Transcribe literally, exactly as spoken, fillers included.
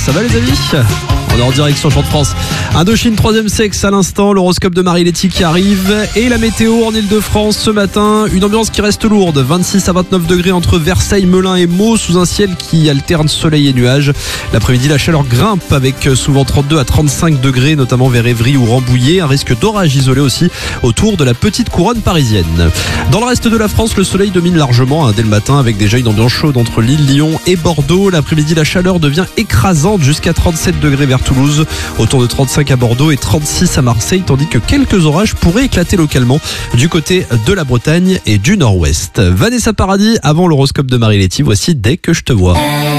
Ça va les amis? On est en direct sur Champ de France. Indochine, troisième sexe à l'instant, l'horoscope de Marie-Letty qui arrive et la météo en Ile-de-France ce matin. Une ambiance qui reste lourde, vingt-six à vingt-neuf degrés entre Versailles, Melun et Meaux sous un ciel qui alterne soleil et nuages. L'après-midi, la chaleur grimpe avec souvent trente-deux à trente-cinq degrés, notamment vers Évry ou Rambouillet. Un risque d'orage isolé aussi autour de la petite couronne parisienne. Dans le reste de la France, le soleil domine largement hein, dès le matin avec déjà une ambiance chaude entre Lille, Lyon et Bordeaux. L'après-midi, la chaleur devient écrasante jusqu'à trente-sept degrés vers Toulouse, autour de trente-cinq à Bordeaux et trente-six à Marseille, tandis que quelques orages pourraient éclater localement du côté de la Bretagne et du Nord-Ouest. Vanessa Paradis, avant l'horoscope de Marie-Letty, voici Dès que je te vois.